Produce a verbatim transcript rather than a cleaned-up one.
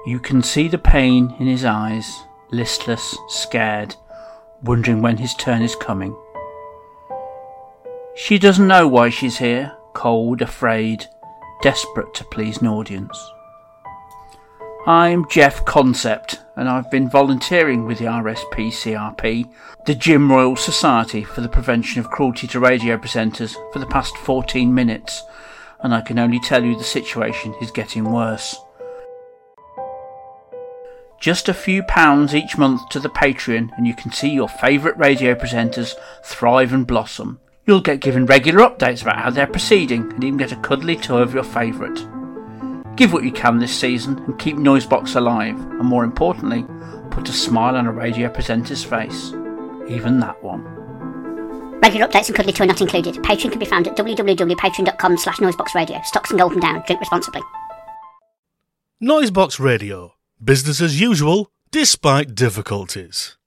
You can see the pain in his eyes, listless, scared, wondering when his turn is coming. She doesn't know why she's here, cold, afraid, desperate to please an audience. I'm Jeff Concept, and I've been volunteering with the R S P C R P, the Jim Royal Society for the Prevention of Cruelty to Radio Presenters, for the past fourteen minutes, and I can only tell you the situation is getting worse. Just a few pounds each month to the Patreon and you can see your favourite radio presenters thrive and blossom. You'll get given regular updates about how they're proceeding and even get a cuddly tour of your favourite. Give what you can this season and keep Noisebox alive, and more importantly, put a smile on a radio presenter's face. Even that one. Regular updates and cuddly tour not included. Patreon can be found at www.patreon.com slash noiseboxradio. Stocks and golden down. Drink responsibly. Noisebox Radio. Business as usual, despite difficulties.